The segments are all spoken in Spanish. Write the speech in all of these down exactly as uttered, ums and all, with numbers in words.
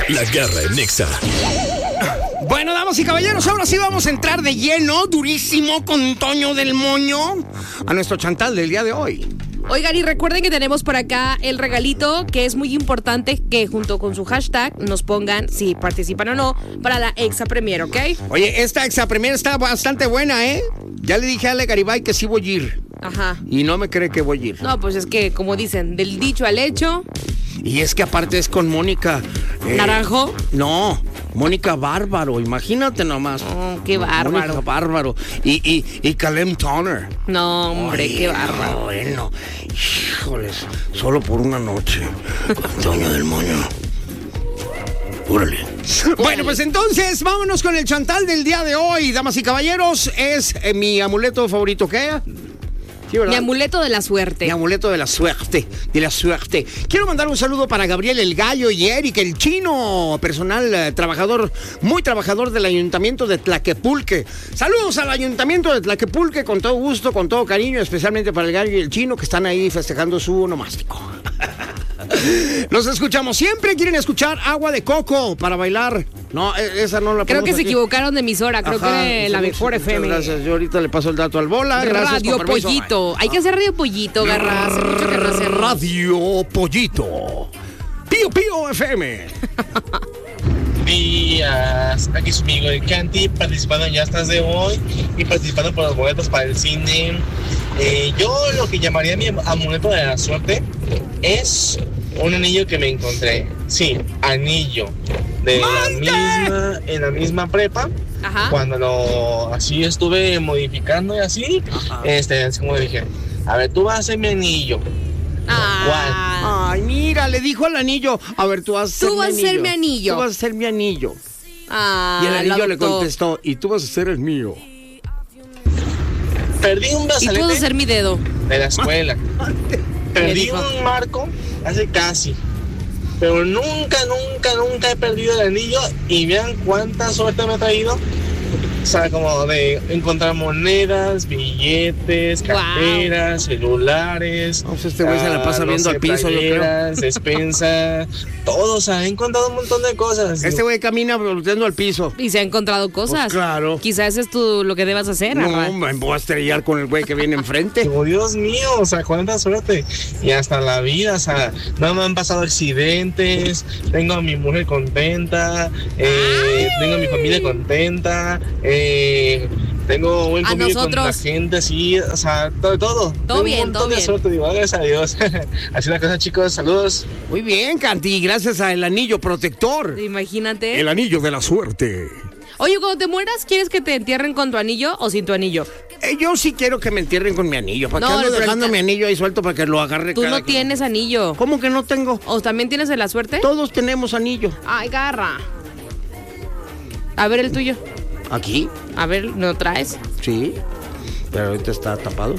La Garra en Nexa. Bueno, damas y caballeros, ahora sí vamos a entrar de lleno, durísimo, con Toño del Moño, a nuestro chantal del día de hoy. Oigan, y recuerden que tenemos por acá el regalito, que es muy importante que junto con su hashtag nos pongan si participan o no para la Exa Premier, ¿ok? Oye, esta Exa Premier está bastante buena, ¿eh? Ya le dije a Ale Garibay que sí voy a ir. Ajá. Y no me cree que voy a ir. No, pues es que, como dicen, del dicho al hecho. Y es que aparte es con Mónica... Eh, ¿Naranjo? No, Mónica Bárbaro, imagínate nomás. Oh, qué bárbaro. Mónica Bárbaro. Y, y, y Calem Toner. No, hombre, Ay, qué bárbaro. No, bueno, híjoles, solo por una noche. Toño del Moño. Órale. Bueno, pues entonces, vámonos con el chantal del día de hoy, damas y caballeros. Es eh, mi amuleto favorito, ¿qué? Sí, mi amuleto de la suerte. Mi amuleto de la suerte, de la suerte. Quiero mandar un saludo para Gabriel el Gallo y Eric el Chino, personal eh, trabajador, muy trabajador del Ayuntamiento de Tlaquepulque. Saludos al Ayuntamiento de Tlaquepulque, con todo gusto, con todo cariño, especialmente para el Gallo y el Chino, que están ahí festejando su onomástico. Los escuchamos siempre. Quieren escuchar Agua de Coco para bailar. No, esa no la Creo que se aquí. equivocaron de emisora. Creo Ajá, que la mejor F M. Gracias. Yo ahorita le paso el dato al Bola. Gracias. Radio Pollito. Hay que hacer Radio Pollito, Garra. Hace mucho que no hacemos. Radio Pollito. Pío Pío F M. Días, aquí su amigo el Canti, participando en Ya Estás de hoy y participando por los boletos para el cine. Eh, yo lo que llamaría mi amuleto de la suerte es un anillo que me encontré. Sí, anillo de la misma, en la misma prepa. Ajá. Cuando lo así estuve modificando y así, Ajá. este, es como dije, a ver, tú vas a ser mi anillo. Ah. Ay, mira, le dijo al anillo, a ver, tú vas a ser tú mi vas anillo. a ser mi anillo. Tú vas a ser mi anillo. Ah, y el anillo le contestó, y tú vas a ser el mío. Perdí un brazalete. Y tú vas a ser mi dedo. De la escuela. Perdí un marco hace casi. Pero nunca, nunca, nunca he perdido el anillo. Y vean cuánta suerte me ha traído. O sea, como de encontrar monedas, billetes, carteras, wow. celulares. No, pues este güey uh, se la pasa viendo no sé, al piso, yo creo. Despensa, todo. O sea, he encontrado un montón de cosas. Este güey camina volteando al piso. Y se ha encontrado cosas. Pues claro. Quizás es tú lo que debas hacer, No, Arra. me voy a estrellar con el güey que viene enfrente. Oh, Dios mío, o sea, cuánta suerte. Y hasta la vida, o sea, no me han pasado accidentes. Tengo a mi mujer contenta. Eh, tengo a mi familia contenta. Eh, tengo buen convivio con la gente, así, o sea, todo, todo. Todo bien, un todo bien. Suerte, digo, gracias a Dios. Así la cosa, chicos, saludos. Muy bien, Canti, gracias al anillo protector. Imagínate. El anillo de la suerte. Oye, cuando te mueras, ¿quieres que te entierren con tu anillo o sin tu anillo? Eh, yo sí quiero que me entierren con mi anillo. ¿Para no, qué ando dejando el... mi anillo ahí suelto para que lo agarre? Tú cada no tienes anillo. ¿Cómo que no tengo? ¿O también tienes de la suerte? Todos tenemos anillo. Ay, Garra. A ver el tuyo. ¿Aquí? A ver, ¿no traes? Sí, pero ahorita está tapado.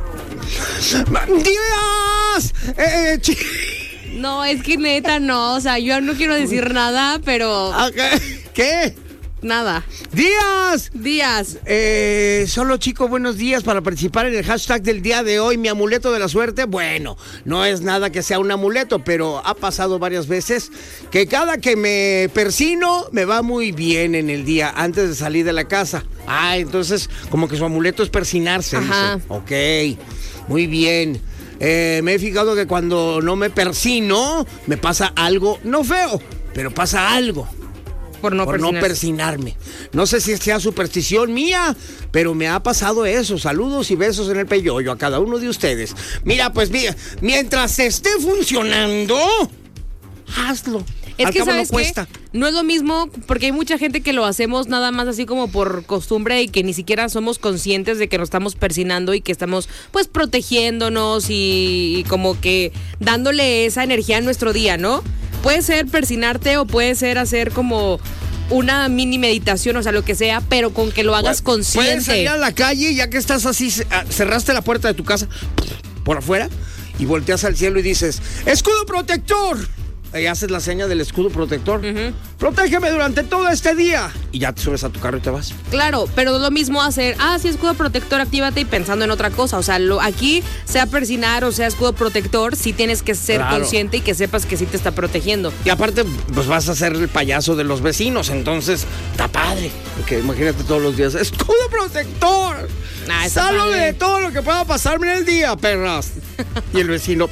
¡Días! Eh, eh, chi... No, es que neta no, o sea, yo no quiero decir nada, pero... ¿Qué? ¿Qué? Nada. ¡Días! Días. Eh, solo, chico, buenos días para participar en el hashtag del día de hoy. Mi amuleto de la suerte, bueno, no es nada que sea un amuleto, pero ha pasado varias veces que cada que me persino me va muy bien en el día antes de salir de la casa. Ah, entonces como que su amuleto es persinarse. Ajá. Dice. Ok, muy bien. Eh, me he fijado que cuando no me persino me pasa algo, no feo, pero pasa algo. Por no, por no persinarme. No sé si sea superstición mía, pero me ha pasado eso. Saludos y besos en el peyoyo a cada uno de ustedes. Mira, pues mira, mientras esté funcionando, hazlo. Es Al que cabo sabes no cuesta. ¿Qué? No es lo mismo, porque hay mucha gente que lo hacemos nada más así como por costumbre y que ni siquiera somos conscientes de que nos estamos persinando y que estamos pues protegiéndonos y, y como que dándole esa energía a nuestro día, ¿no? Puede ser persinarte o puede ser hacer como una mini meditación, o sea, lo que sea, pero con que lo hagas pues, consciente. Puedes salir a la calle ya que estás así, cerraste la puerta de tu casa por afuera y volteas al cielo y dices, ¡escudo protector! y haces la seña del escudo protector. Ujú. Protégeme durante todo este día. Y ya te subes a tu carro y te vas. Claro, pero lo mismo hacer, ah, sí, escudo protector, actívate y pensando en otra cosa. O sea, lo, aquí, sea persinar o sea escudo protector, sí tienes que ser Claro. consciente y que sepas que sí te está protegiendo. Y aparte, pues vas a ser el payaso de los vecinos, entonces está padre. Porque imagínate todos los días, ¡escudo protector! Ah, está ¡Sálvame padre. de todo lo que pueda pasarme en el día, perras! Y el vecino...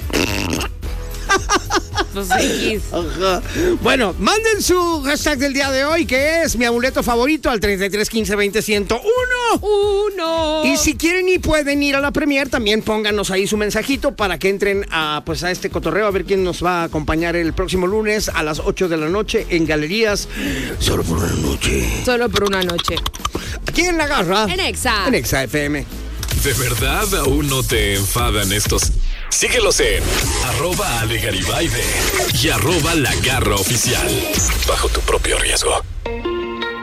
Pues X. Ajá. Bueno, manden su hashtag del día de hoy, que es mi amuleto favorito, al treinta y tres quince veinte ciento uno. Uno. Y si quieren y pueden ir a la premier, también pónganos ahí su mensajito para que entren a, pues, a este cotorreo, a ver quién nos va a acompañar el próximo lunes a las ocho de la noche en Galerías, solo por una noche. Solo por una noche. Aquí en La Garra. En Exa. En Exa F M. ¿De verdad aún no te enfadan estos? Síguelos en arroba Ale Garibay y arroba La Garra Oficial. Bajo tu propio riesgo.